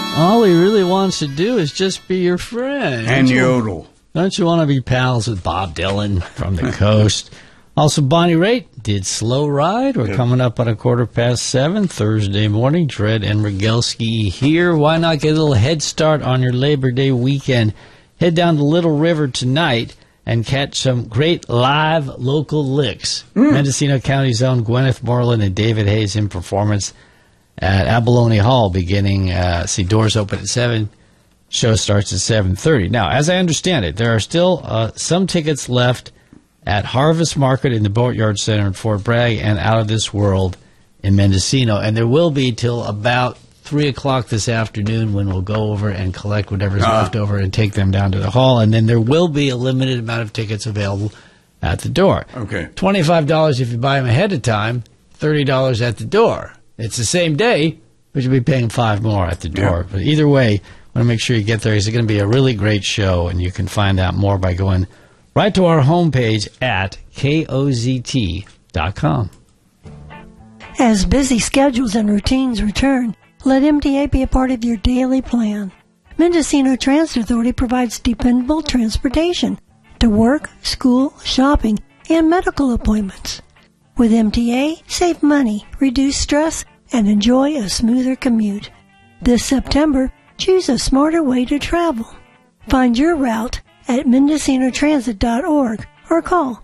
All he really wants to do is just be your friend. And yodel. Don't you want to be pals with Bob Dylan from the coast? Also, Bonnie Raitt did Slow Ride. We're coming up on 7:15 Thursday morning. Dredd and Rogelski here. Why not get a little head start on your Labor Day weekend? Head down to Little River tonight and catch some great live local licks. Mendocino County's own Gwyneth Moreland and David Hayes in performance at Abalone Hall beginning, doors open at 7. Show starts at 7:30. Now, as I understand it, there are still some tickets left at Harvest Market in the Boatyard Center in Fort Bragg and Out of This World in Mendocino. And there will be till about 3 o'clock this afternoon when we'll go over and collect whatever's left over and take them down to the hall. And then there will be a limited amount of tickets available at the door. Okay. $25 if you buy them ahead of time, $30 at the door. It's the same day, but you'll be paying $5 more at the door. But either way, I want to make sure you get there. It's going to be a really great show, and you can find out more by going right to our homepage at kozt.com. As busy schedules and routines return, let MTA be a part of your daily plan. Mendocino Transit Authority provides dependable transportation to work, school, shopping, and medical appointments. With MTA, save money, reduce stress, and enjoy a smoother commute. This September, choose a smarter way to travel. Find your route at MendocinoTransit.org or call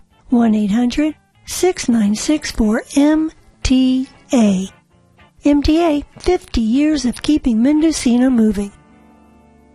1-800-6964-MTA. MTA, 50 years of keeping Mendocino moving.